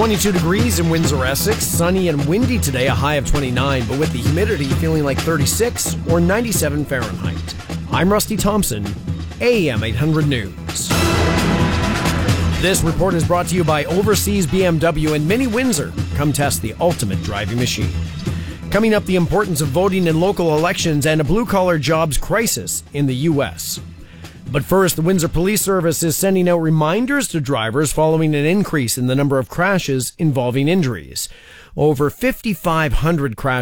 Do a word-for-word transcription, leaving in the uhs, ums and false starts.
twenty-two degrees in Windsor, Essex. Sunny and windy today, a high of twenty-nine, but with the humidity feeling like thirty-six or ninety-seven Fahrenheit. I'm Rusty Thompson, A M eight hundred News. This report is brought to you by Overseas B M W and Mini Windsor. Come test the ultimate driving machine. Coming up, the importance of voting in local elections and a blue-collar jobs crisis in the U S. But first, the Windsor Police Service is sending out reminders to drivers following an increase in the number of crashes involving injuries. Over fifty-five hundred crashes